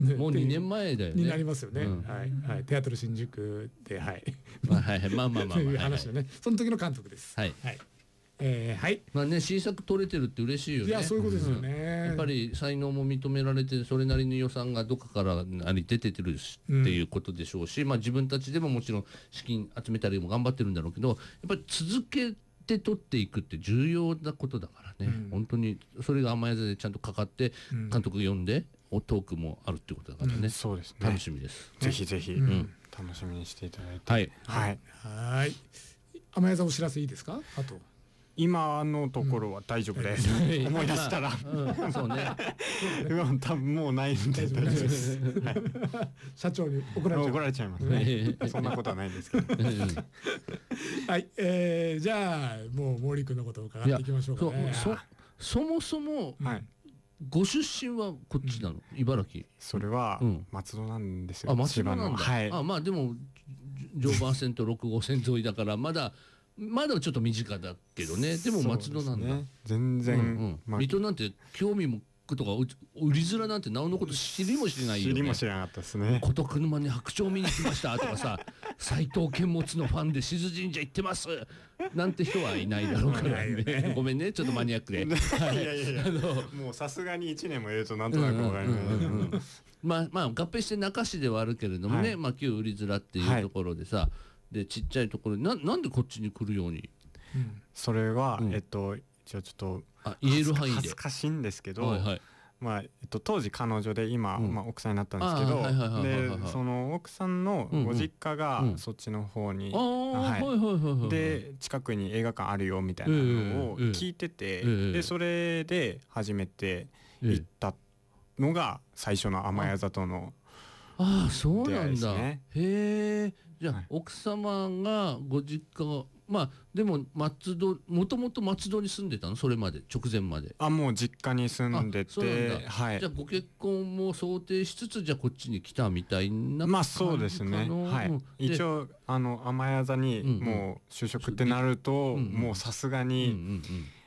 もう2年前だよねになりますよね、はいはい、テアトル新宿で、はい、 まあという話のね、その時の監督です。 はいはいはい、 まあね、新作撮れてるって嬉しいよね。 いやそういうことですよね、 やっぱり才能も認められて、それなりに予算がどこからなり出てるっていうことでしょうし、まあ自分たちでももちろん資金集めたりも頑張ってるんだろうけど、やっぱり続けて撮っていくって重要なことだからね、本当にそれが甘やざでちゃんとかかって、監督呼んでトークもあるってことだからね、 そうですね、 楽しみです。 ぜひぜひ、楽しみにしていただいて。 はいはいはい、甘やざお知らせいいですか？あと今のところは大丈夫です、思い出したら、 そうね多分もうないんで大丈夫です、 社長に怒られちゃうちゃいますねそんなことはないんですけどはい、じゃあもう毛利君のことを伺っていきましょうかね。 そもそも、ご出身はこっちなの？茨城？ それは松戸なんですよ。 松戸なんだ。 はい。 まあでも常磐線と6号線沿いだからまだちょっと身近だけどね。でも松戸なんだ。 全然。 水戸なんて興味もとか売りづらなんてなおのこと知りもしないよね。 知りもしなかったですね。 こと車に白鳥見に来ましたとかさ、斎藤剣持のファンで静神社行ってますなんて人はいないだろうからね。ごめんね、ちょっとマニアックで。 いやもうさすがに1年もいるとなんとなくわかります。 まあ合併して中市ではあるけれどもね、旧売りづらっていうところでさ、でちっちゃいところでなんでこっちに来るように？ それは一応ちょっと言える範囲で恥ずかしいんですけど、当時彼女で今奥さんになったんですけど、でその奥さんのご実家がそっちの方にで近くに映画館あるよみたいなのを聞いてて、でそれで初めて行ったのが最初の甘谷里のそう出なんだ。 会いですね。 へえ。じゃあ奥様がご実家がでももともと松戸に住んでたの？それまで直前まで。 もう実家に住んでて、 じゃあご結婚も想定しつつじゃあこっちに来たみたいな感じかな。 そうですね。一応甘谷座にもう就職ってなるともうさすがに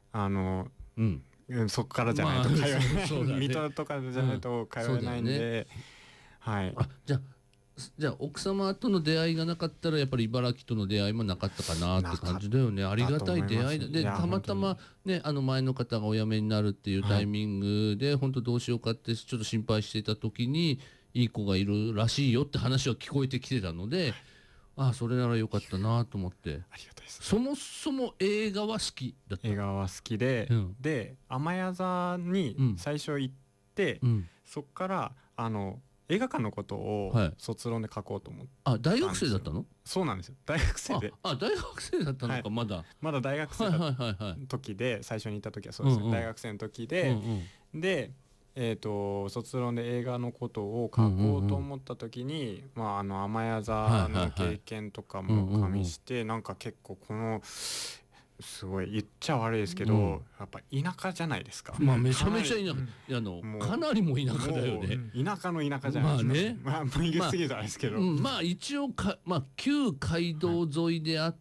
そこからじゃないと通えない、水戸とかじゃないと通えないんで、 じゃあ奥様との出会いがなかったらやっぱり茨城との出会いもなかったかなって感じだよね。ありがたい出会いだ。でたまたまね前の方がお辞めになるっていうタイミングで本当どうしようかってちょっと心配していた時にいい子がいるらしいよって話は聞こえてきてたので、それならよかったなと思って。 ありがたいです。 そもそも映画は好きだった？ 映画は好きで、で甘谷座に最初行って、そっから映画館のことを卒論で書こうと思って。 大学生だったの？ そうなんですよ。大学生で。 大学生だったのか、まだ大学生の時で、最初に行った時はそうですね。大学生の時で、で卒論で映画のことを書こうと思った時に、甘谷座の経験とかも加味して、なんか結構すごい言っちゃ悪いですけど、やっぱ田舎じゃないですか。 めちゃめちゃ田舎、かなりも田舎だよね。 田舎の田舎じゃないですか。言い過ぎたらですけど、 一応旧街道沿いであって、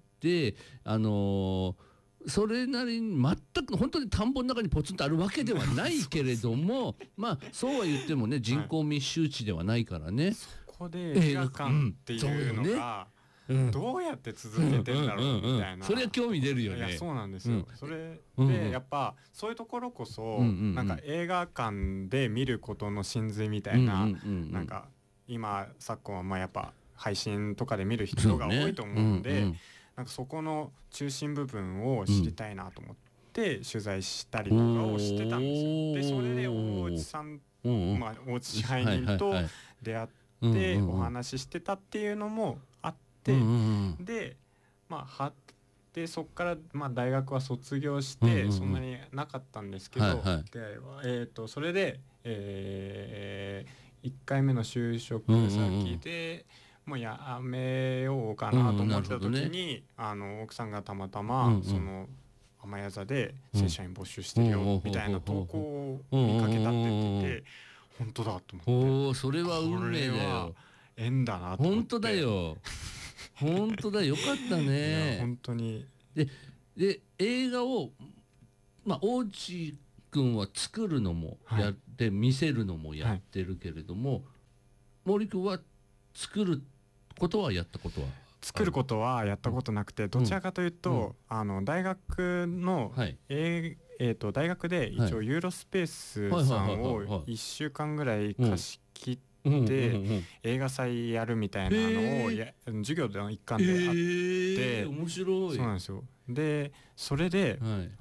それなりに全く本当に田んぼの中にポツンとあるわけではないけれどもそうは言ってもね人口密集地ではないからね。 そこで映画館っていうのがどうやって続けてんだろうみたいな、 それは興味出るよね。 いやそうなんですよ。それでやっぱそういうところこそなんか映画館で見ることの真髄みたいな、なんか今昨今はやっぱ配信とかで見る人が多いと思うんで、なんかそこの中心部分を知りたいなと思って取材したりとかをしてたんですよ。でそれで大内さん、大内支配人と出会ってお話ししてたっていうのもあって、ででそこから大学は卒業してそんなになかったんですけど、出会いはそれで1回目の就職先でもうやめようかなと思ってた時に、奥さんがたまたまその甘谷座で正社員募集してるよみたいな投稿を見かけたって言ってて、本当だと思って、 それは運命だよ。 縁だなと思って。 本当だよ本当だよかったね。 いや本当に。 で映画を大内君は作るのもやって、見せるのもやってるけれども、 森君は作ることはやったことは作ることはやったことなくて、どちらかというと、大学の、大学で一応ユーロスペースさんを1週間ぐらい貸し切って映画祭やるみたいなのを授業の一環であって、 面白い。 そうなんですよ。でそれで、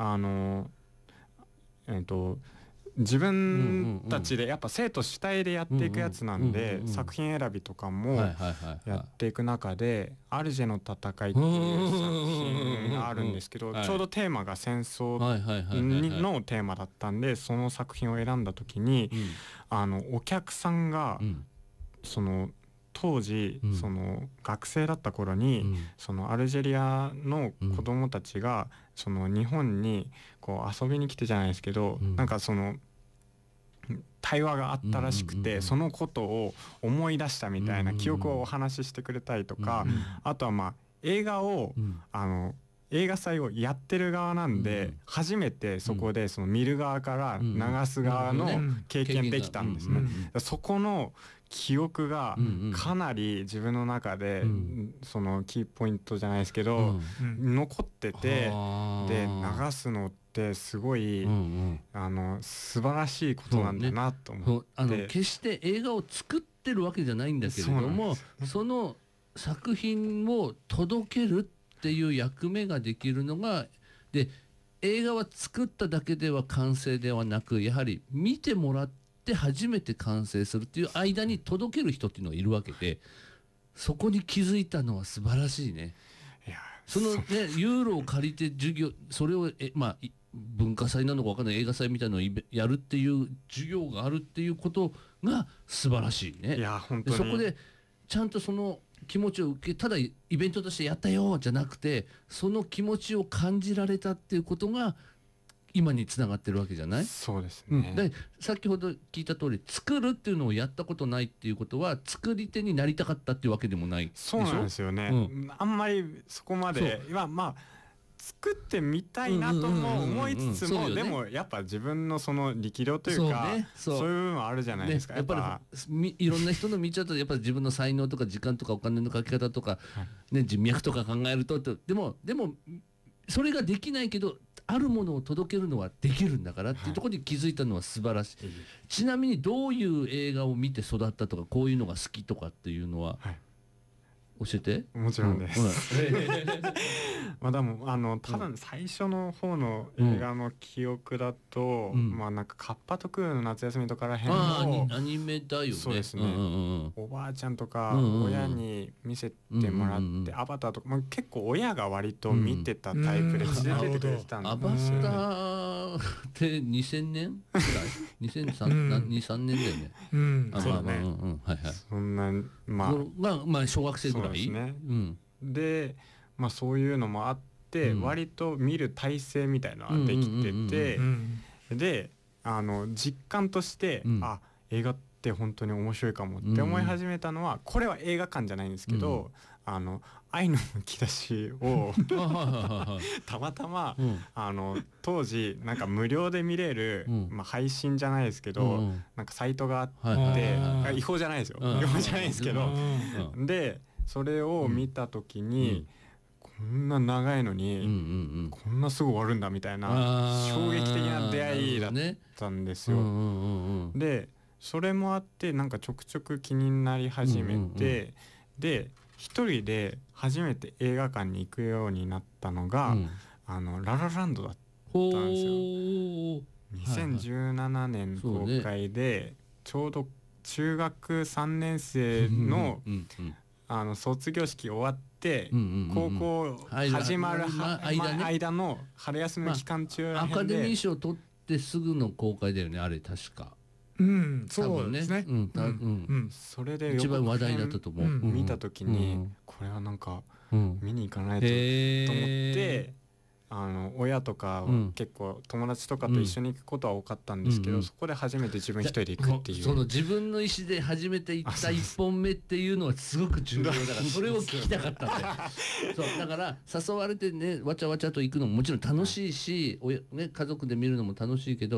自分たちでやっぱ生徒主体でやっていくやつなんで、作品選びとかもやっていく中で「アルジェの戦い」っていう作品があるんですけど、ちょうどテーマが戦争のテーマだったんで、その作品を選んだ時にお客さんがその当時その学生だった頃にそのアルジェリアの子どもたちがその日本にこう遊びに来てじゃないですけど、なんかその対話があったらしくて、そのことを思い出したみたいな記憶をお話ししてくれたりとか、あとはまあ映画を映画祭をやってる側なんで、初めてそこでその見る側から流す側の経験できたんですね。そこの記憶がかなり自分の中でそのキーポイントじゃないですけど残ってて、で流すのってすごい素晴らしいことなんだなと思って、 決して映画を作ってるわけじゃないんだけれども、その作品を届けるっていう役目ができるのがで、映画は作っただけでは完成ではなく、やはり見てもらって初めて完成するっていう間に届ける人っていうのがいるわけで、そこに気づいたのは素晴らしいね。そのねユーロを借りて授業、それを文化祭なのか分かんない映画祭みたいなのをやるっていう授業があるっていうことが素晴らしいね。 いや本当にそこでちゃんとその気持ちを受け、ただイベントとしてやったよじゃなくて、その気持ちを感じられたっていうことが今につながってるわけじゃない？ そうですね。 で先ほど聞いた通り、作るっていうのをやったことないっていうことは作り手になりたかったっていうわけでもないでしょ？ そうなんですよね。あんまりそこまでまあ作ってみたいなとも思いつつも、でもやっぱ自分のその力量というかそういう部分はあるじゃないですか。 やっぱりいろんな人の見ちゃうと、やっぱり自分の才能とか時間とかお金のかけ方とか人脈とか考えると、でもそれができないけどあるものを届けるのはできるんだからっていうところに気づいたのは素晴らしい。ちなみにどういう映画を見て育ったとか、こういうのが好きとかっていうのは教えて。 もちろんです。まあでも多分最初の方の映画の記憶だと、まあなんかカッパとクーの夏休みとからへんのアニメだよね。 そうですね。おばあちゃんとか親に見せてもらって、アバターとか、まあ結構親が割と見てたタイプで連れてってくれてたんで。 アバターって2000年ぐらい？2003年だよね。 そうね。そんなまあ小学生ぐらい。 そうですね。でまあそういうのもあって割と見る体制みたいなのができてて、で実感として映画って本当に面白いかもって思い始めたのは、これは映画館じゃないんですけど、愛のむき出しをたまたま当時なんか無料で見れる配信じゃないですけどなんかサイトがあって、違法じゃないですよ、違法じゃないですけど、でそれを見た時にこんな長いのにこんなすぐ終わるんだみたいな衝撃的な出会いだったんですよ。でそれもあってなんかちょくちょく気になり始めて、で一人で初めて映画館に行くようになったのがララランドだったんですよ。2017年公開でちょうど中学3年生の卒業式終わって高校始まる間の春休みの期間中らへんで、 アカデミー賞取ってすぐの公開だよね、あれ確か。 そうですね。 それで一番話題だったと思う。 見た時にこれはなんか見に行かないとと思って、親とか結構友達とかと一緒に行くことは多かったんですけど、そこで初めて自分一人で行くっていう、 その自分の意思で初めて行った1本目っていうのはすごく重要だから、それを聞きたかったんだよ。そうだから誘われてねわちゃわちゃと行くのももちろん楽しいし、家族で見るのも楽しいけど、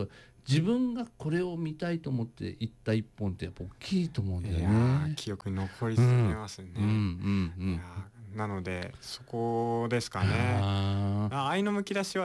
自分がこれを見たいと思って行った一本ってやっぱ大きいと思うんだよね。 いや記憶に残りすぎますね。なのでそこですかね。愛のむき出しは